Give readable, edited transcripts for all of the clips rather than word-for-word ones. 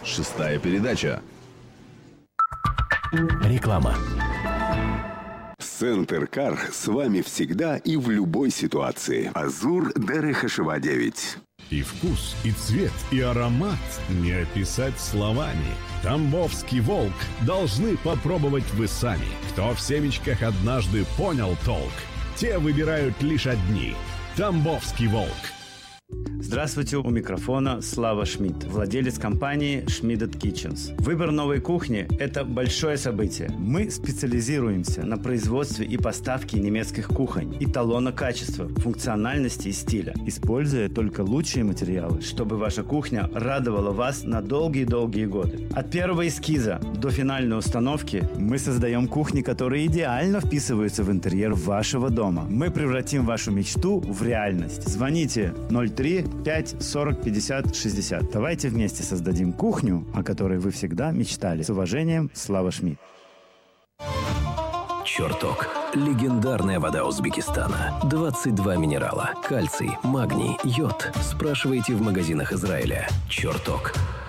Шестая передача. Реклама. Центр Кар с вами всегда и в любой ситуации. Азур ДРХШВ 9. И вкус, и цвет, и аромат не описать словами. Тамбовский волк должны попробовать вы сами. Кто в семечках однажды понял толк, те выбирают лишь одни. Тамбовский волк. Здравствуйте, у микрофона Слава Шмидт, владелец компании Schmidт Kitchens. Выбор новой кухни – это большое событие. Мы специализируемся на производстве и поставке немецких кухонь, эталона качества, функциональности и стиля, используя только лучшие материалы, чтобы ваша кухня радовала вас на долгие-долгие годы. От первого эскиза до финальной установки мы создаем кухни, которые идеально вписываются в интерьер вашего дома. Мы превратим вашу мечту в реальность. Звоните 03 5 40 50 60. Давайте вместе создадим кухню, о которой вы всегда мечтали. С уважением, Слава Шмидт. Чертог. Легендарная вода Узбекистана. 22 минерала. Кальций, магний, йод. Спрашивайте в магазинах Израиля. Чертог.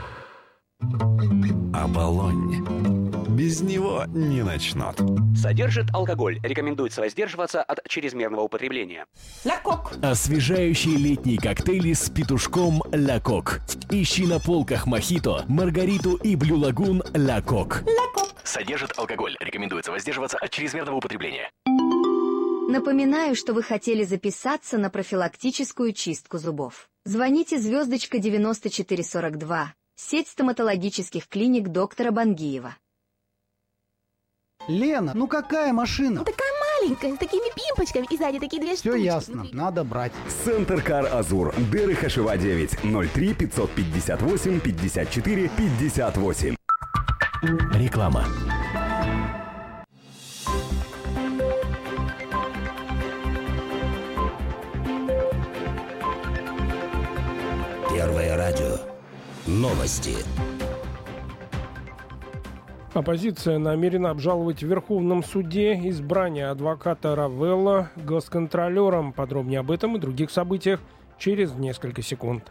Оболонь. Без него не начнут. Содержит алкоголь. Рекомендуется воздерживаться от чрезмерного употребления. Ля Кок. Освежающие летние коктейли с петушком Ля Кок. Ищи на полках мохито, маргариту и блю лагун Ля Кок. Ля Кок. Содержит алкоголь. Рекомендуется воздерживаться от чрезмерного употребления. Напоминаю, что вы хотели записаться на профилактическую чистку зубов. Звоните звездочка 9442. Сеть стоматологических клиник доктора Бангиева. Лена, ну какая машина? Такая маленькая, с такими пимпочками, и сзади такие две Все штучки. ясно, внутри. надо брать. Центр Кар Азур ДРХШВ 9 03 558 54 58. Реклама. Первое радио. Новости. Оппозиция намерена обжаловать в Верховном суде избрание адвоката Равелла госконтролером. Подробнее об этом и других событиях через несколько секунд.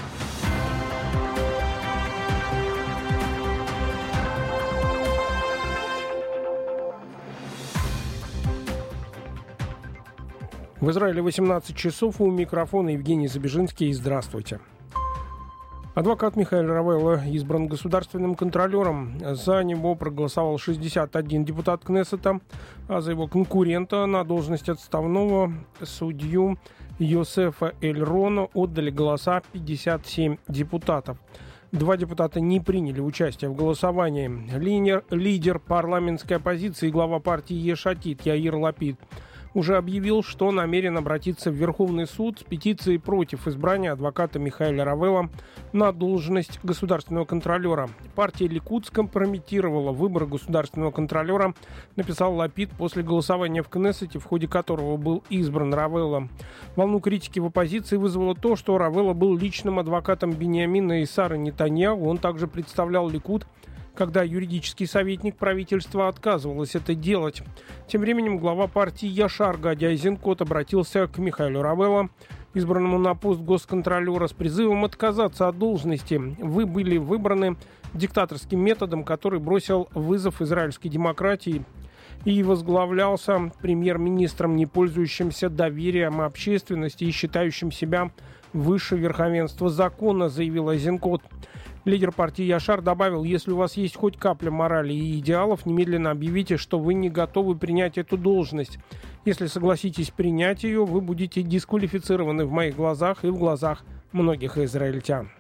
В Израиле 18 часов. У микрофона Евгений Забежинский. Здравствуйте. Адвокат Михаэль Равелла избран государственным контролером. За него проголосовал 61 депутат Кнессета, а за его конкурента на должность отставного судью Йосефа Эльрона отдали голоса 57 депутатов. 2 депутата не приняли участие в голосовании. Лидер парламентской оппозиции и глава партии Еш Атид Яир Лапид уже объявил, что намерен обратиться в Верховный суд с петицией против избрания адвоката Михаэля Равелла на должность государственного контролера. Партия Ликуд скомпрометировала выбор государственного контролера, написал Лапид после голосования в Кнессете, в ходе которого был избран Равелла. Волну критики в оппозиции вызвало то, что Равелла был личным адвокатом Биньямина и Сары Нетаньяху. Он также представлял Ликуд, когда юридический советник правительства отказывалась это делать. Тем временем глава партии Яшар Гади Айзенкот обратился к Михаэлю Равелла, избранному на пост госконтролера, с призывом отказаться от должности. Вы были выбраны диктаторским методом, который бросил вызов израильской демократии и возглавлялся премьер-министром, не пользующимся доверием общественности и считающим себя выше верховенства закона, заявил Айзенкот. Лидер партии Яшар добавил: если у вас есть хоть капля морали и идеалов, немедленно объявите, что вы не готовы принять эту должность. Если согласитесь принять ее, вы будете дисквалифицированы в моих глазах и в глазах многих израильтян.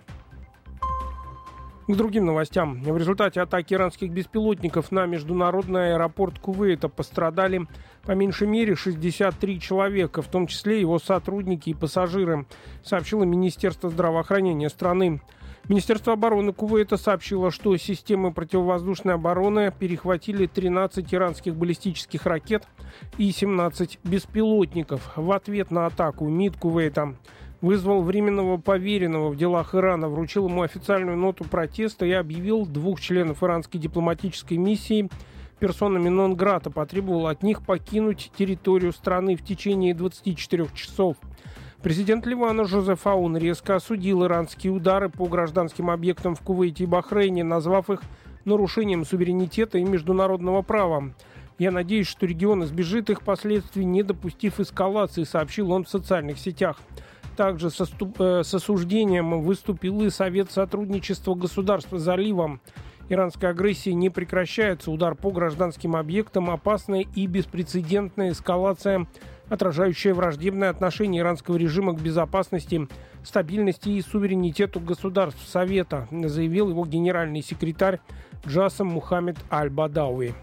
К другим новостям. В результате атаки иранских беспилотников на международный аэропорт Кувейта пострадали по меньшей мере 63 человека, в том числе его сотрудники и пассажиры, сообщило Министерство здравоохранения страны. Министерство обороны Кувейта сообщило, что системы противовоздушной обороны перехватили 13 иранских баллистических ракет и 17 беспилотников. В ответ на атаку МИД Кувейта вызвал временного поверенного в делах Ирана, вручил ему официальную ноту протеста и объявил 2 членов иранской дипломатической миссии персонами нон-грата, потребовал от них покинуть территорию страны в течение 24 часов. Президент Ливана Жозеф Аун резко осудил иранские удары по гражданским объектам в Кувейте и Бахрейне, назвав их нарушением суверенитета и международного права. «Я надеюсь, что регион избежит их последствий, не допустив эскалации», — сообщил он в социальных сетях. Также с осуждением выступил и Совет сотрудничества государств залива. Иранская агрессия не прекращается. Удар по гражданским объектам – опасная и беспрецедентная эскалация, отражающая враждебное отношение иранского режима к безопасности, стабильности и суверенитету государств Совета, заявил его генеральный секретарь Джасам Мухаммед Аль-Бадауи.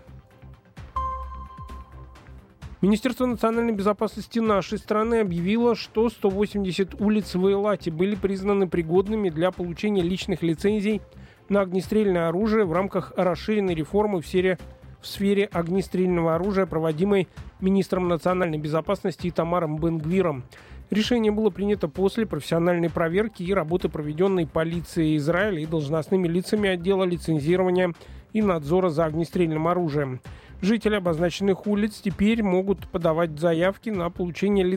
Министерство национальной безопасности нашей страны объявило, что 180 улиц в Эйлате были признаны пригодными для получения личных лицензий на огнестрельное оружие в рамках расширенной реформы в сфере огнестрельного оружия, проводимой министром национальной безопасности Итамаром Бен-Гвиром. Решение было принято после профессиональной проверки и работы, проведенной полицией Израиля и должностными лицами отдела лицензирования и надзора за огнестрельным оружием. Жители обозначенных улиц теперь могут подавать заявки на получение лицензии